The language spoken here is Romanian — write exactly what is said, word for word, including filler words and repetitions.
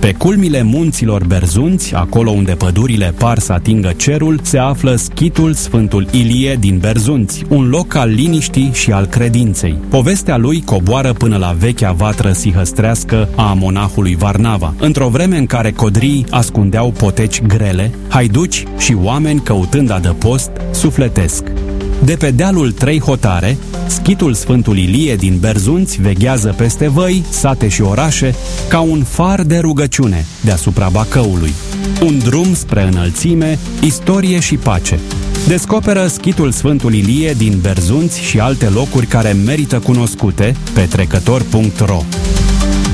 Pe culmile munților Berzunți, acolo unde pădurile par să atingă cerul, se află schitul Sfântul Ilie din Berzunți, un loc al liniștii și al credinței. Povestea lui coboară până la vechea vatră sihăstrească a monahului Varnava, într-o vreme în care codrii ascundeau poteci grele, haiduci și oameni căutând adăpost sufletesc. De pe dealul Trei Hotare, schitul Sfântul Ilie din Berzunți veghează peste văi, sate și orașe ca un far de rugăciune deasupra Bacăului. Un drum spre înălțime, istorie și pace. Descoperă schitul Sfântul Ilie din Berzunți și alte locuri care merită cunoscute pe trecător punct ro.